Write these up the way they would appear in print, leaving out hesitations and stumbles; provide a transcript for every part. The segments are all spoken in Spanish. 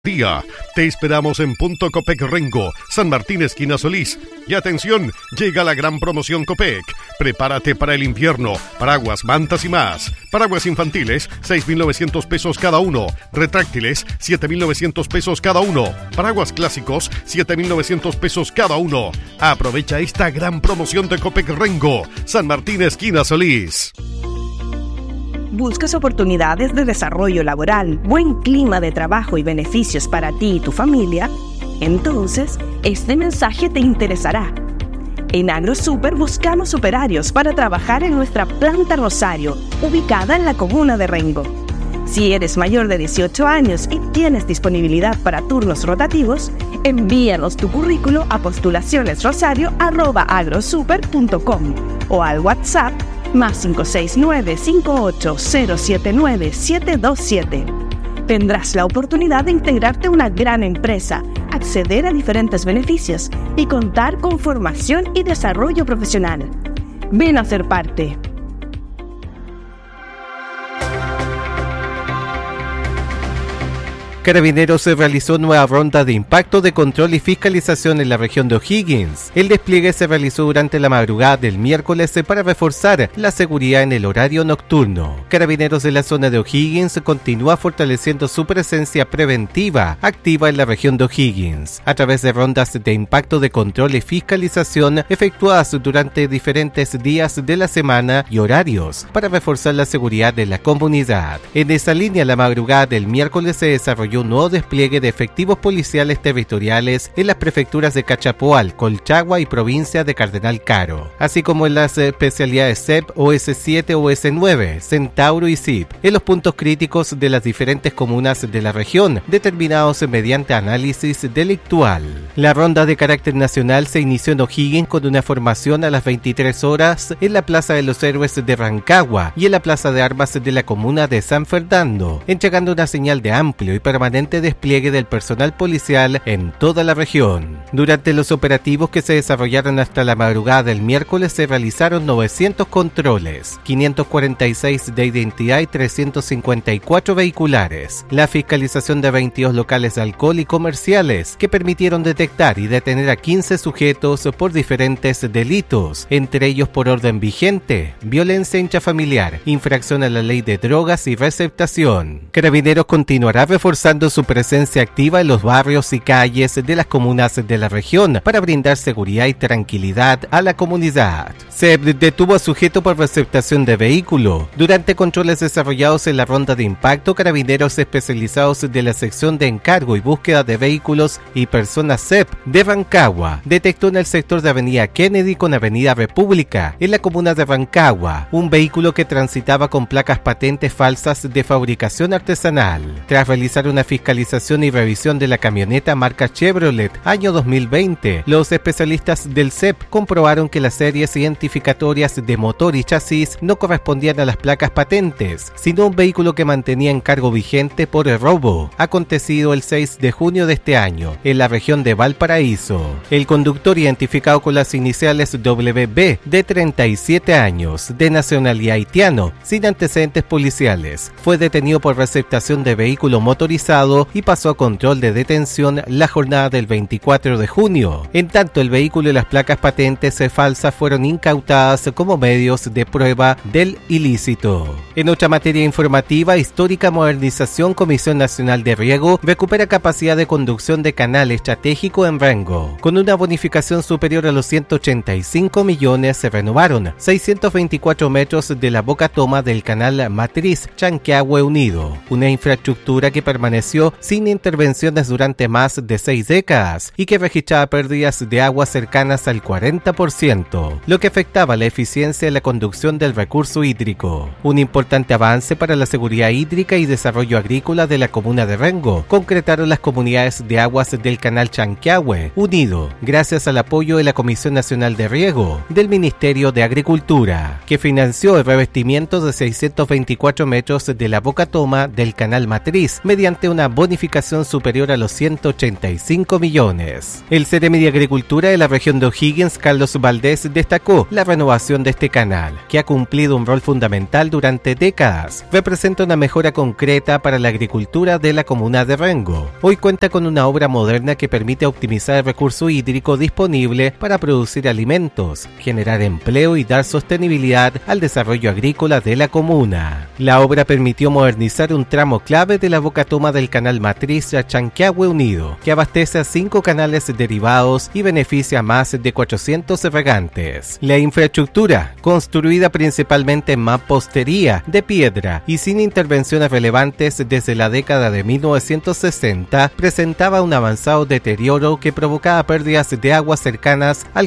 Día. Te esperamos en Punto Copec Rengo, San Martín esquina Solís. Y atención, llega la gran promoción Copec. Prepárate para el invierno, paraguas, mantas y más. Paraguas infantiles, 6.900 pesos cada uno. Retráctiles, 7.900 pesos cada uno. Paraguas clásicos, 7.900 pesos cada uno. Aprovecha esta gran promoción de Copec Rengo, San Martín esquina Solís. ¿Buscas oportunidades de desarrollo laboral, buen clima de trabajo y beneficios para ti y tu familia? Entonces, este mensaje te interesará. En AgroSuper buscamos operarios para trabajar en nuestra planta Rosario, ubicada en la comuna de Rengo. Si eres mayor de 18 años y tienes disponibilidad para turnos rotativos, envíanos tu currículo a postulacionesrosario@agrosuper.com o al WhatsApp más 569-58079727. Tendrás la oportunidad de integrarte a una gran empresa, acceder a diferentes beneficios y contar con formación y desarrollo profesional. Ven a ser parte. Carabineros se realizó nueva ronda de impacto de control y fiscalización en la región de O'Higgins. El despliegue se realizó durante la madrugada del miércoles para reforzar la seguridad en el horario nocturno. Carabineros de la zona de O'Higgins continúa fortaleciendo su presencia preventiva activa en la región de O'Higgins, a través de rondas de impacto de control y fiscalización efectuadas durante diferentes días de la semana y horarios para reforzar la seguridad de la comunidad. En esa línea, la madrugada del miércoles se desarrolló un nuevo despliegue de efectivos policiales territoriales en las prefecturas de Cachapoal, Colchagua y provincia de Cardenal Caro, así como en las especialidades CEP, OS7, OS9, Centauro y CIP, en los puntos críticos de las diferentes comunas de la región, determinados mediante análisis delictual. La ronda de carácter nacional se inició en O'Higgins con una formación a las 23 horas en la Plaza de los Héroes de Rancagua y en la Plaza de Armas de la comuna de San Fernando, entregando una señal de amplio y permanente despliegue del personal policial en toda la región. Durante los operativos que se desarrollaron hasta la madrugada del miércoles se realizaron 900 controles, 546 de identidad y 354 vehiculares, la fiscalización de 22 locales de alcohol y comerciales que permitieron detectar y detener a 15 sujetos por diferentes delitos, entre ellos por orden vigente, violencia intrafamiliar, infracción a la ley de drogas y receptación. Carabineros continuará reforzando su presencia activa en los barrios y calles de las comunas de la región para brindar seguridad y tranquilidad a la comunidad. Se detuvo a sujeto por receptación de vehículo. Durante controles desarrollados en la ronda de impacto, carabineros especializados de la sección de encargo y búsqueda de vehículos y personas CEP de Rancagua detectó en el sector de Avenida Kennedy con Avenida República, en la comuna de Rancagua, un vehículo que transitaba con placas patentes falsas de fabricación artesanal. Tras realizar una fiscalización y revisión de la camioneta marca Chevrolet año 2020, los especialistas del CEP comprobaron que las series identificatorias de motor y chasis no correspondían a las placas patentes, sino un vehículo que mantenía encargo vigente por el robo, acontecido el 6 de junio de este año, en la región de Valparaíso. El conductor, identificado con las iniciales WB, de 37 años, de nacionalidad haitiano, sin antecedentes policiales, fue detenido por receptación de vehículo motorizado y pasó a control de detención la jornada del 24 de junio. En tanto, el vehículo y las placas patentes falsas fueron incautadas como medios de prueba del ilícito. En otra materia informativa, histórica modernización, Comisión Nacional de Riego recupera capacidad de conducción de canal estratégico en Rengo. Con una bonificación superior a los 185 millones, se renovaron 624 metros de la boca toma del canal Matriz Chanquihue Unido, una infraestructura que permaneció sin intervenciones durante más de 6 décadas y que registraba pérdidas de agua cercanas al 40%, lo que afectaba la eficiencia de la conducción del recurso hídrico. Un importante avance para la seguridad hídrica y desarrollo agrícola de la comuna de Rengo concretaron las comunidades de aguas del canal Chanquihue Unido, gracias al apoyo de la Comisión Nacional de Riego del Ministerio de Agricultura, que financió el revestimiento de 624 metros de la boca toma del canal Matriz mediante una bonificación superior a los 185 millones. El Ceremi de Agricultura de la región de O'Higgins, Carlos Valdés, destacó la renovación de este canal, que ha cumplido un rol fundamental durante décadas. Representa una mejora concreta para la agricultura de la comuna de Rengo. Hoy cuenta con una obra moderna que permite optimizar el recurso hídrico disponible para producir alimentos, generar empleo y dar sostenibilidad al desarrollo agrícola de la comuna. La obra permitió modernizar un tramo clave de la bocatoma del canal matriz Chanquihue Unido, que abastece a 5 canales derivados y beneficia a más de 400 regantes. La infraestructura, construida principalmente en mampostería de piedra y sin intervenciones relevantes desde la década de 1960, presentaba un avanzado deterioro que provocaba pérdidas de agua cercanas al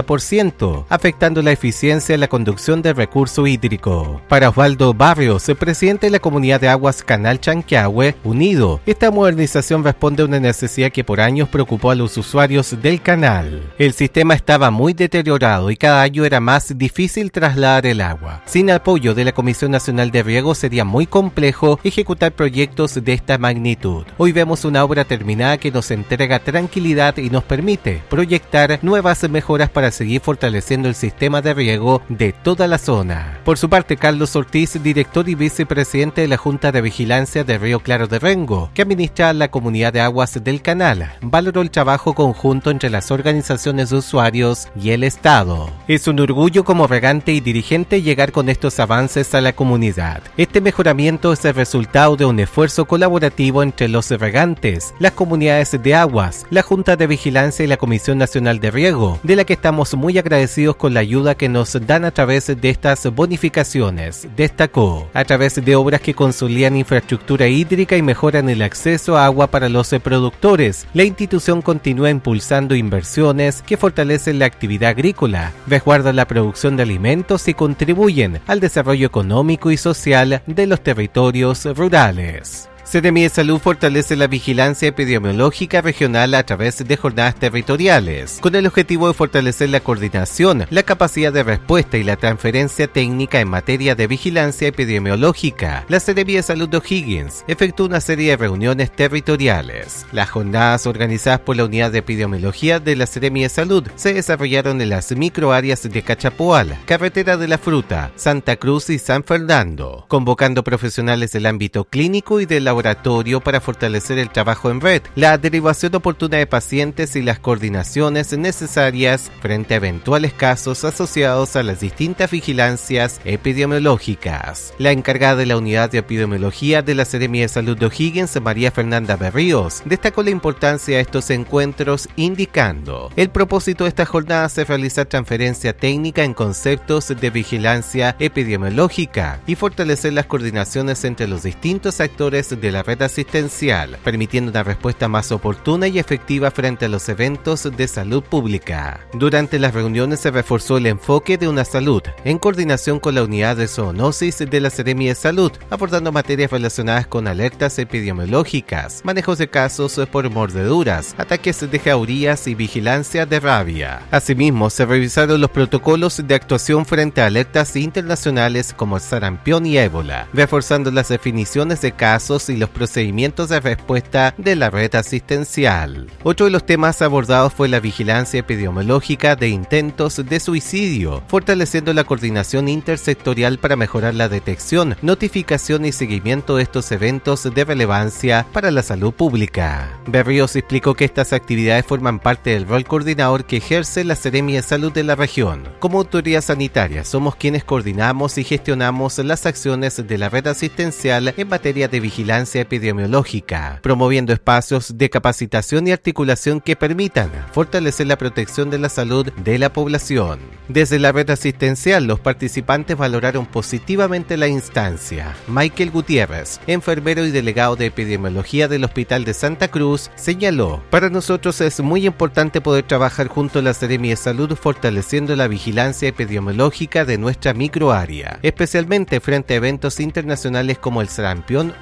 40%, afectando la eficiencia en la conducción del recurso hídrico. Para Osvaldo Barrios, presidente de la comunidad de aguas Canal Chanquihue Unido, esta modernización responde a una necesidad que por años preocupó a los usuarios del canal. El sistema estaba muy deteriorado y cada año era más difícil trasladar el agua. Sin apoyo de la Comisión Nacional de Riego sería muy complejo ejecutar proyectos de esta magnitud. Hoy vemos una obra terminada que nos entrega tranquilidad y nos permite proyectar nuevas mejoras para seguir fortaleciendo el sistema de riego de toda la zona. Por su parte, Carlos Ortiz, director y vicepresidente de la Junta de Vigilancia de Río Claro de Rengo, que administra la comunidad de aguas del canal, valoró el trabajo conjunto entre las organizaciones de usuarios y el Estado. Es un orgullo como regante y dirigente llegar con estos avances a la comunidad. Este mejoramiento es el resultado de un esfuerzo colaborativo entre los regantes, las comunidades de aguas, la Junta de Vigilancia y la Comisión Nacional de Riego, de la que estamos muy agradecidos con la ayuda que nos dan a través de estas bonificaciones, destacó. A través de obras que consolidan infraestructura hídrica y mejoran el acceso a agua para los productores, la institución continúa impulsando inversiones que fortalecen la actividad agrícola, resguardan la producción de alimentos y contribuyen al desarrollo económico y social de los territorios rurales. Ceremi de Salud fortalece la vigilancia epidemiológica regional a través de jornadas territoriales, con el objetivo de fortalecer la coordinación, la capacidad de respuesta y la transferencia técnica en materia de vigilancia epidemiológica. La Ceremi de Salud de O'Higgins efectuó una serie de reuniones territoriales. Las jornadas organizadas por la Unidad de Epidemiología de la Ceremi de Salud se desarrollaron en las microáreas de Cachapoal, Carretera de la Fruta, Santa Cruz y San Fernando, convocando profesionales del ámbito clínico y del laboratorio para fortalecer el trabajo en red, la derivación oportuna de pacientes y las coordinaciones necesarias frente a eventuales casos asociados a las distintas vigilancias epidemiológicas. La encargada de la Unidad de Epidemiología de la Ceremi de Salud de O'Higgins, María Fernanda Berríos, destacó la importancia de estos encuentros, indicando: el propósito de esta jornada es realizar transferencia técnica en conceptos de vigilancia epidemiológica y fortalecer las coordinaciones entre los distintos actores de la red asistencial, permitiendo una respuesta más oportuna y efectiva frente a los eventos de salud pública. Durante las reuniones se reforzó el enfoque de una salud en coordinación con la unidad de zoonosis de la Ceremi de Salud, abordando materias relacionadas con alertas epidemiológicas, manejos de casos por mordeduras, ataques de jaurías y vigilancia de rabia. Asimismo, se revisaron los protocolos de actuación frente a alertas internacionales como el sarampión y ébola, reforzando las definiciones de casos y los procedimientos de respuesta de la red asistencial. Otro de los temas abordados fue la vigilancia epidemiológica de intentos de suicidio, fortaleciendo la coordinación intersectorial para mejorar la detección, notificación y seguimiento de estos eventos de relevancia para la salud pública. Berríos explicó que estas actividades forman parte del rol coordinador que ejerce la Ceremi de Salud de la región. Como autoridad sanitaria, somos quienes coordinamos y gestionamos las acciones de la red asistencial en materia de vigilancia epidemiológica, promoviendo espacios de capacitación y articulación que permitan fortalecer la protección de la salud de la población. Desde la red asistencial, los participantes valoraron positivamente la instancia. Michael Gutiérrez, enfermero y delegado de epidemiología del Hospital de Santa Cruz, señaló: para nosotros es muy importante poder trabajar junto a la Ceremi de Salud fortaleciendo la vigilancia epidemiológica de nuestra microárea, especialmente frente a eventos internacionales como el sarampión o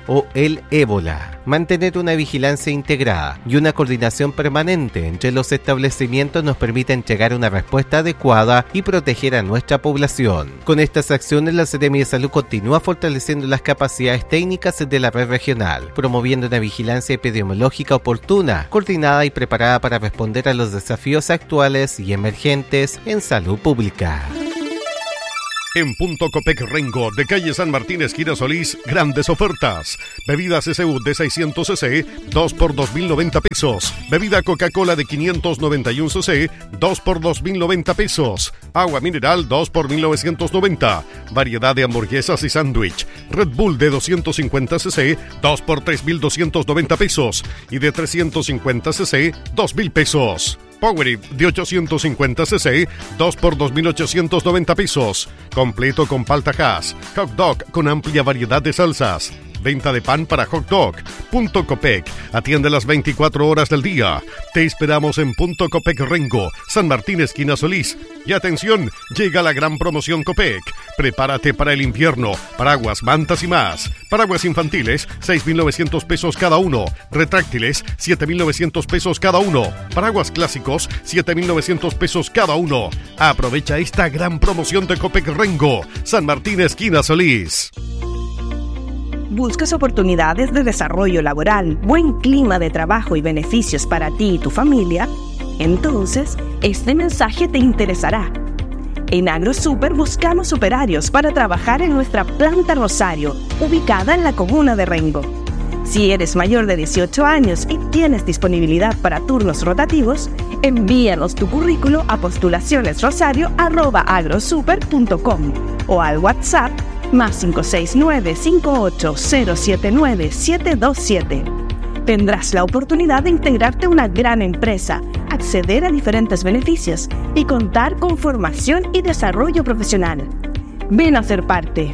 el ébola. Mantener una vigilancia integrada y una coordinación permanente entre los establecimientos nos permite entregar una respuesta adecuada y proteger a nuestra población. Con estas acciones, la Seremi de Salud continúa fortaleciendo las capacidades técnicas de la red regional, promoviendo una vigilancia epidemiológica oportuna, coordinada y preparada para responder a los desafíos actuales y emergentes en salud pública. En Punto Copec Rengo, de calle San Martín, esquina Solís, grandes ofertas. Bebida CCU de 600 cc, 2 por 2.090 pesos. Bebida Coca-Cola de 591 cc, 2 por 2.090 pesos. Agua mineral, 2 por 1.990. Variedad de hamburguesas y sándwich. Red Bull de 250 cc, 2 por 3.290 pesos. Y de 350 cc, 2.000 pesos. Powerade de 850 cc, 2 por 2.890 pesos. Completo con palta Hass. Hot dog con amplia variedad de salsas. Venta de pan para hot dog. Punto Copec. Atiende las 24 horas del día. Te esperamos en Punto Copec Rengo, San Martín, esquina Solís. Y atención, llega la gran promoción Copec. Prepárate para el invierno. Paraguas, mantas y más. Paraguas infantiles, 6.900 pesos cada uno. Retráctiles, 7.900 pesos cada uno. Paraguas clásicos, 7.900 pesos cada uno. Aprovecha esta gran promoción de Copec Rengo, San Martín, esquina Solís. ¿Buscas oportunidades de desarrollo laboral, buen clima de trabajo y beneficios para ti y tu familia? Entonces, este mensaje te interesará. En AgroSuper buscamos operarios para trabajar en nuestra planta Rosario, ubicada en la comuna de Rengo. Si eres mayor de 18 años y tienes disponibilidad para turnos rotativos, envíanos tu currículo a postulacionesrosario@agrosuper.com o al WhatsApp más 569-58079727. Tendrás la oportunidad de integrarte a una gran empresa, acceder a diferentes beneficios y contar con formación y desarrollo profesional. Ven a ser parte.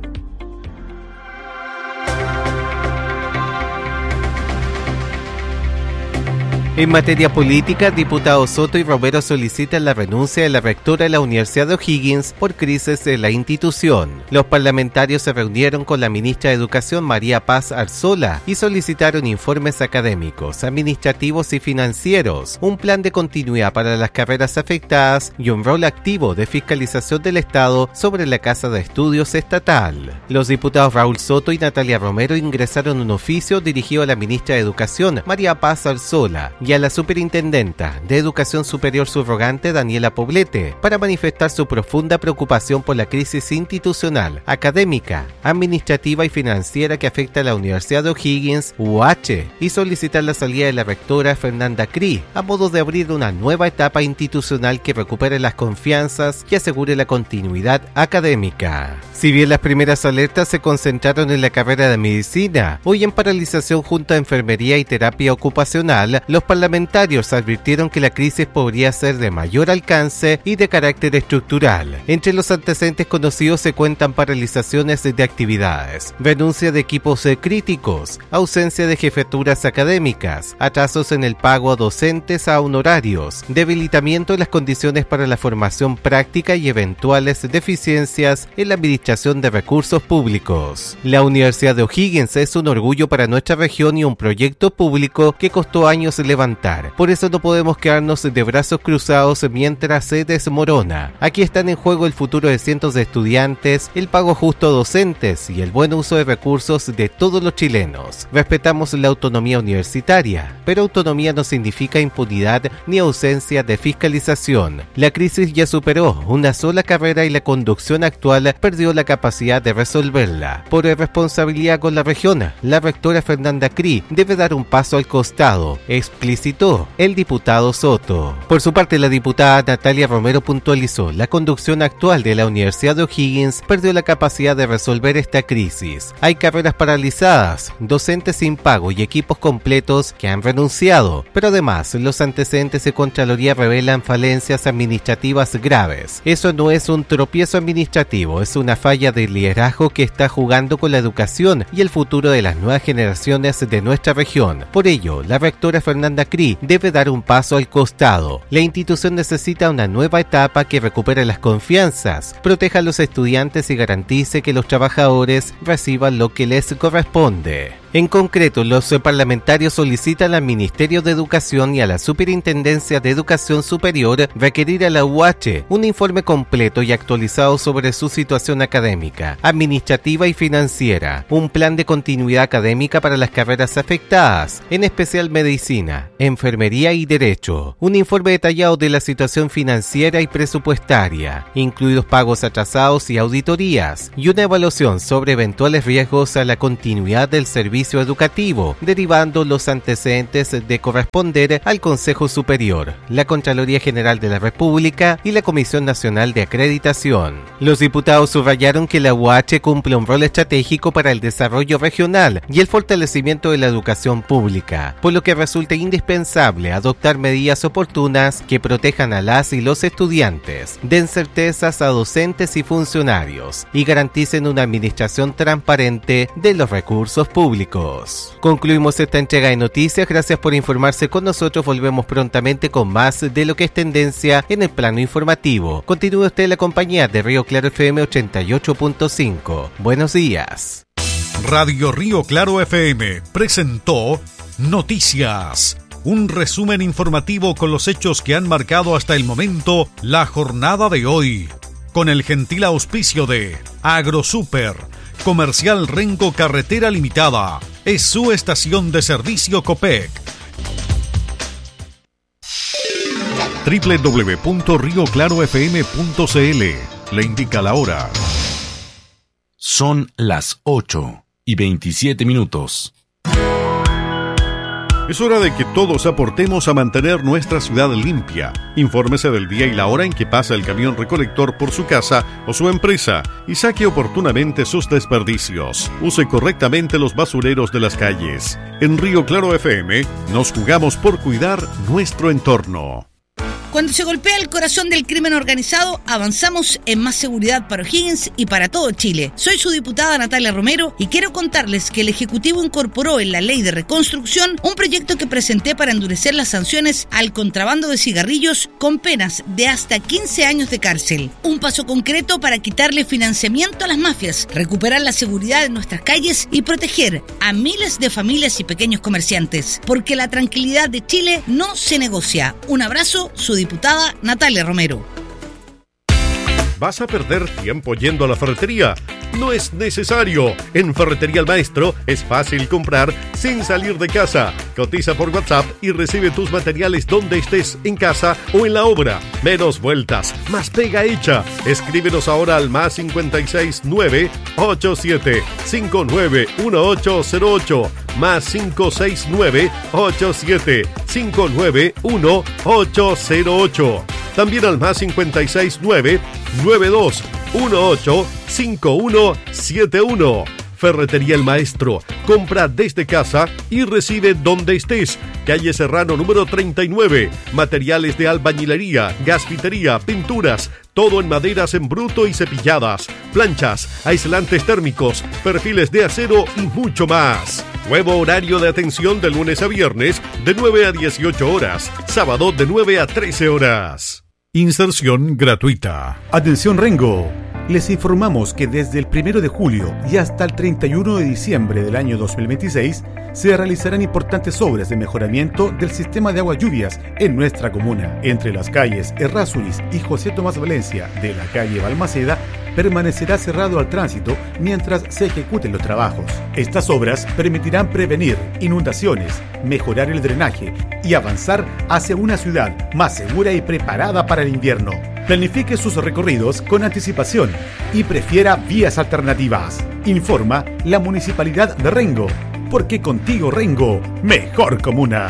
En materia política, diputados Soto y Romero solicitan la renuncia de la rectora de la Universidad de O'Higgins por crisis de la institución. Los parlamentarios se reunieron con la ministra de Educación, María Paz Arzola, y solicitaron informes académicos, administrativos y financieros, un plan de continuidad para las carreras afectadas y un rol activo de fiscalización del Estado sobre la Casa de Estudios Estatal. Los diputados Raúl Soto y Natalia Romero ingresaron un oficio dirigido a la ministra de Educación, María Paz Arzola, y a la superintendenta de Educación Superior subrogante, Daniela Poblete, para manifestar su profunda preocupación por la crisis institucional, académica, administrativa y financiera que afecta a la Universidad de O'Higgins, UH, y solicitar la salida de la rectora Fernanda Cri, a modo de abrir una nueva etapa institucional que recupere las confianzas y asegure la continuidad académica. Si bien las primeras alertas se concentraron en la carrera de medicina, hoy en paralización junto a enfermería y terapia ocupacional, los parlamentarios advirtieron que la crisis podría ser de mayor alcance y de carácter estructural. Entre los antecedentes conocidos se cuentan paralizaciones de actividades, renuncia de equipos críticos, ausencia de jefaturas académicas, atrasos en el pago a docentes a honorarios, debilitamiento de las condiciones para la formación práctica y eventuales deficiencias en la administración de recursos públicos. La Universidad de O'Higgins es un orgullo para nuestra región y un proyecto público que costó años levantar. Por eso no podemos quedarnos de brazos cruzados mientras se desmorona. Aquí están en juego el futuro de cientos de estudiantes, el pago justo a docentes y el buen uso de recursos de todos los chilenos. Respetamos la autonomía universitaria, pero autonomía no significa impunidad ni ausencia de fiscalización. La crisis ya superó una sola carrera y la conducción actual perdió la capacidad de resolverla. Por irresponsabilidad con la región, la rectora Fernanda Cri debe dar un paso al costado, explicitó el diputado Soto. Por su parte, la diputada Natalia Romero puntualizó: la conducción actual de la Universidad de O'Higgins perdió la capacidad de resolver esta crisis. Hay carreras paralizadas, docentes sin pago y equipos completos que han renunciado, pero además los antecedentes de Contraloría revelan falencias administrativas graves. Eso no es un tropiezo administrativo, es una falla de liderazgo que está jugando con la educación y el futuro de las nuevas generaciones de nuestra región. Por ello, la rectora Fernanda Cri debe dar un paso al costado. La institución necesita una nueva etapa que recupere las confianzas, proteja a los estudiantes y garantice que los trabajadores reciban lo que les corresponde. En concreto, los parlamentarios solicitan al Ministerio de Educación y a la Superintendencia de Educación Superior requerir a la UH un informe completo y actualizado sobre su situación académica, administrativa y financiera, un plan de continuidad académica para las carreras afectadas, en especial medicina, enfermería y derecho, un informe detallado de la situación financiera y presupuestaria, incluidos pagos atrasados y auditorías, y una evaluación sobre eventuales riesgos a la continuidad del servicio educativo, derivando los antecedentes de corresponder al Consejo Superior, la Contraloría General de la República y la Comisión Nacional de Acreditación. Los diputados subrayaron que la UH cumple un rol estratégico para el desarrollo regional y el fortalecimiento de la educación pública, por lo que resulta indispensable adoptar medidas oportunas que protejan a las y los estudiantes, den certezas a docentes y funcionarios y garanticen una administración transparente de los recursos públicos. Concluimos esta entrega de noticias. Gracias por informarse con nosotros. Volvemos prontamente con más de lo que es tendencia en el plano informativo. Continúe usted en la compañía de Río Claro FM 88.5. Buenos días. Radio Río Claro FM presentó Noticias, un resumen informativo con los hechos que han marcado hasta el momento la jornada de hoy, con el gentil auspicio de AgroSuper, Comercial Rengo Carretera Limitada, es su estación de servicio Copec. www.rioclarofm.cl le indica la hora. Son las 8:27. Es hora de que todos aportemos a mantener nuestra ciudad limpia. Infórmese del día y la hora en que pasa el camión recolector por su casa o su empresa y saque oportunamente sus desperdicios. Use correctamente los basureros de las calles. En Río Claro FM nos jugamos por cuidar nuestro entorno. Cuando se golpea el corazón del crimen organizado, avanzamos en más seguridad para O'Higgins y para todo Chile. Soy su diputada Natalia Romero y quiero contarles que el Ejecutivo incorporó en la Ley de Reconstrucción un proyecto que presenté para endurecer las sanciones al contrabando de cigarrillos con penas de hasta 15 años de cárcel. Un paso concreto para quitarle financiamiento a las mafias, recuperar la seguridad en nuestras calles y proteger a miles de familias y pequeños comerciantes. Porque la tranquilidad de Chile no se negocia. Un abrazo, su diputada Natalia Romero. ¿Vas a perder tiempo yendo a la ferretería? No es necesario. En Ferretería El Maestro es fácil comprar sin salir de casa. Cotiza por WhatsApp y recibe tus materiales donde estés, en casa o en la obra. Menos vueltas, más pega hecha. Escríbenos ahora al +56 987 591808 +569 87 591 También al +56 992 18 5171. Ferretería El Maestro. Compra desde casa y recibe donde estés. Calle Serrano número 39. Materiales de albañilería, gasfitería, pinturas, todo en maderas en bruto y cepilladas, planchas, aislantes térmicos, perfiles de acero y mucho más. Nuevo horario de atención de lunes a viernes de 9 a 18 horas, sábado de 9 a 13 horas. Inserción gratuita. Atención Rengo. Les informamos que desde el 1 de julio y hasta el 31 de diciembre del año 2026 se realizarán importantes obras de mejoramiento del sistema de aguas lluvias en nuestra comuna. Entre las calles Errázuriz y José Tomás Valencia de la calle Balmaceda permanecerá cerrado al tránsito mientras se ejecuten los trabajos. Estas obras permitirán prevenir inundaciones, mejorar el drenaje y avanzar hacia una ciudad más segura y preparada para el invierno. Planifique sus recorridos con anticipación y prefiera vías alternativas. Informa la Municipalidad de Rengo, porque contigo Rengo, mejor comuna.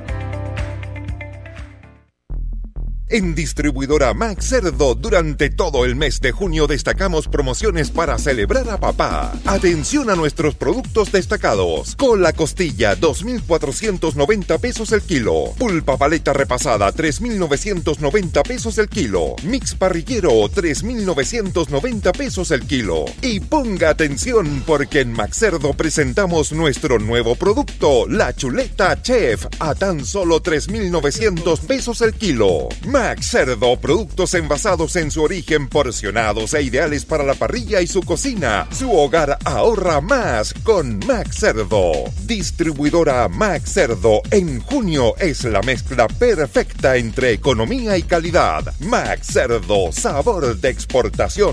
En Distribuidora Max Cerdo, durante todo el mes de junio destacamos promociones para celebrar a papá. Atención a nuestros productos destacados. Cola costilla, 2,490 pesos el kilo. Pulpa paleta repasada, 3,990 pesos el kilo. Mix parrillero, 3,990 pesos el kilo. Y ponga atención, porque en Max Cerdo presentamos nuestro nuevo producto, la chuleta Chef, a tan solo 3,900 pesos el kilo. Max Cerdo, productos envasados en su origen, porcionados e ideales para la parrilla y su cocina. Su hogar ahorra más con Max Cerdo. Distribuidora Max Cerdo. En junio es la mezcla perfecta entre economía y calidad. Max Cerdo, sabor de exportación.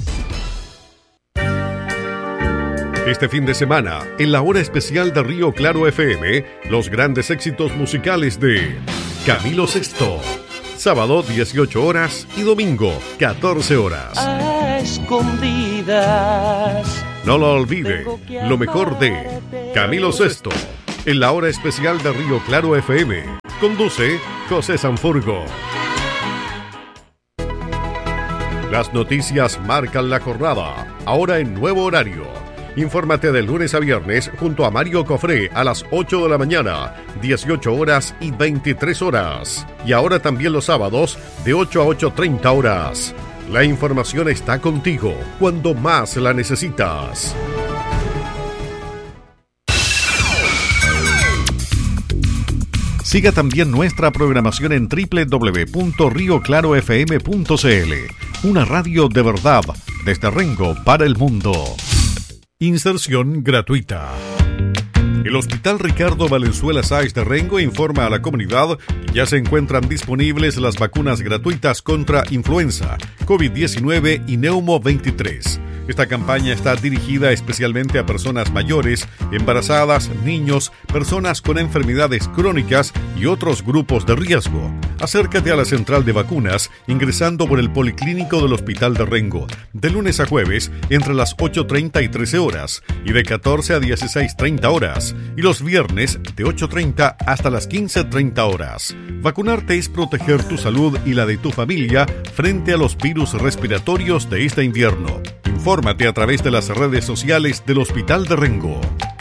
Este fin de semana, en la hora especial de Río Claro FM, los grandes éxitos musicales de Camilo Sesto. Sábado 18 horas y domingo 14 horas. A escondidas. No lo olvide, lo mejor de Camilo Sesto, en la hora especial de Río Claro FM. Conduce José Sanfurgo. Las noticias marcan la jornada, ahora en nuevo horario. Infórmate de lunes a viernes junto a Mario Cofré a las 8 de la mañana, 18 horas y 23 horas. Y ahora también los sábados de 8 a 8:30 horas. La información está contigo cuando más la necesitas. Siga también nuestra programación en www.rioclarofm.cl. Una radio de verdad desde Rengo para el mundo. Inserción gratuita. El Hospital Ricardo Valenzuela Sáez de Rengo informa a la comunidad que ya se encuentran disponibles las vacunas gratuitas contra influenza, COVID-19 y Neumo 23. Esta campaña está dirigida especialmente a personas mayores, embarazadas, niños, personas con enfermedades crónicas y otros grupos de riesgo. Acércate a la central de vacunas ingresando por el Policlínico del Hospital de Rengo, de lunes a jueves entre las 8:30 y 13 horas y de 14 a 16:30 horas, y los viernes de 8:30 hasta las 15:30 horas. Vacunarte es proteger tu salud y la de tu familia frente a los virus respiratorios de este invierno. Infórmate a través de las redes sociales del Hospital de Rengo.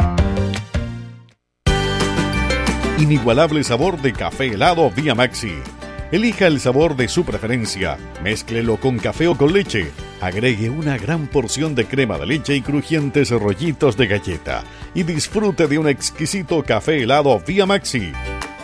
Inigualable sabor de café helado Vía Maxi. Elija el sabor de su preferencia. Mézclelo con café o con leche. Agregue una gran porción de crema de leche y crujientes rollitos de galleta. Y disfrute de un exquisito café helado Vía Maxi.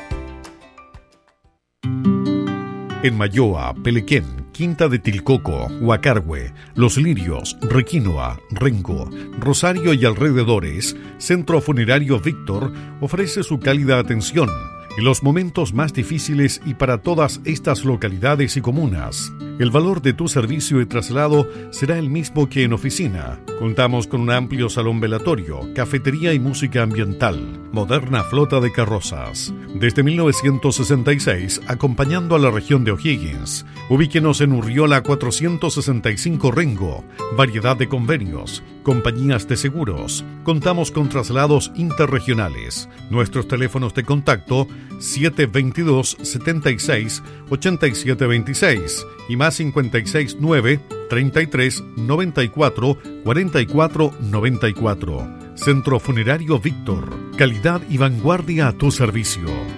En Mayoa, Pelequén, Quinta de Tilcoco, Huacarhue, Los Lirios, Requinoa, Rengo, Rosario y alrededores, Centro Funerario Víctor ofrece su cálida atención en los momentos más difíciles y para todas estas localidades y comunas. El valor de tu servicio de traslado será el mismo que en oficina. Contamos con un amplio salón velatorio, cafetería y música ambiental, moderna flota de carrozas. Desde 1966, acompañando a la región de O'Higgins. Ubíquenos en Urriola 465 Rengo. Variedad de convenios, compañías de seguros. Contamos con traslados interregionales. Nuestros teléfonos de contacto 722-76-8726 y más 569 33 94 44 94. Centro Funerario Víctor. Calidad y vanguardia a tu servicio.